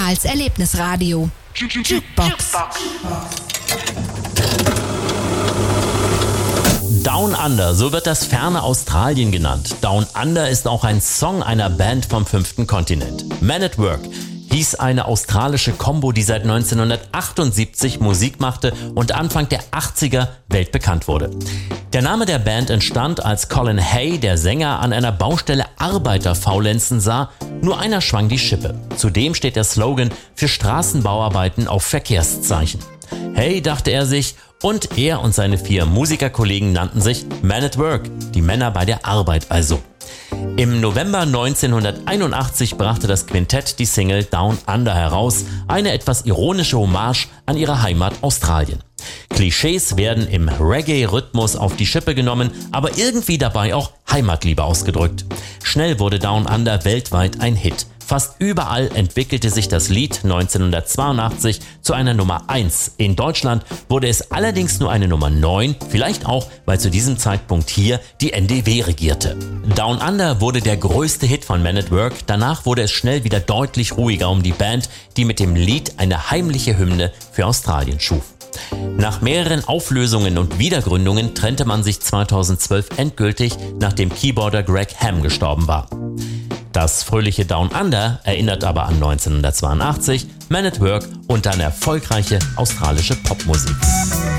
Ehemals Erlebnisradio. Jukebox. Down Under, so wird das ferne Australien genannt. Down Under ist auch ein Song einer Band vom 5. Kontinent. Man at Work hieß eine australische Combo, die seit 1978 Musik machte und Anfang der 80er weltbekannt wurde. Der Name der Band entstand, als Colin Hay, der Sänger, an einer Baustelle Arbeiter faulenzen sah. Nur einer schwang die Schippe. Zudem steht der Slogan für Straßenbauarbeiten auf Verkehrszeichen. Hey, dachte er sich, und er und seine 4 Musikerkollegen nannten sich Man at Work, die Männer bei der Arbeit also. Im November 1981 brachte das Quintett die Single Down Under heraus, eine etwas ironische Hommage an ihre Heimat Australien. Klischees werden im Reggae-Rhythmus auf die Schippe genommen, aber irgendwie dabei auch Heimatliebe ausgedrückt. Schnell wurde Down Under weltweit ein Hit. Fast überall entwickelte sich das Lied 1982 zu einer Nummer 1. In Deutschland wurde es allerdings nur eine Nummer 9, vielleicht auch, weil zu diesem Zeitpunkt hier die NDW regierte. Down Under wurde der größte Hit von Man at Work, danach wurde es schnell wieder deutlich ruhiger um die Band, die mit dem Lied eine heimliche Hymne für Australien schuf. Nach mehreren Auflösungen und Wiedergründungen trennte man sich 2012 endgültig, nachdem Keyboarder Greg Ham gestorben war. Das fröhliche Down Under erinnert aber an 1982, Man at Work und an erfolgreiche australische Popmusik.